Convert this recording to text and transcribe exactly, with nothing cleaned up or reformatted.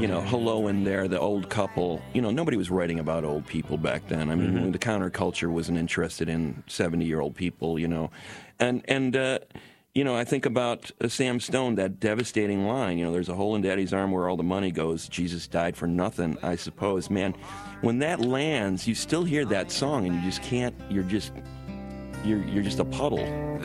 you know, Hello in There, the old couple. You know, nobody was writing about old people back then. I mean, mm-hmm. the counterculture wasn't interested in seventy-year-old people, you know. And, and uh, you know, I think about uh, Sam Stone, that devastating line, you know, there's a hole in Daddy's arm where all the money goes. Jesus died for nothing, I suppose. Man, when that lands, you still hear that song, and you just can't, you're just... You're, you're just a puddle.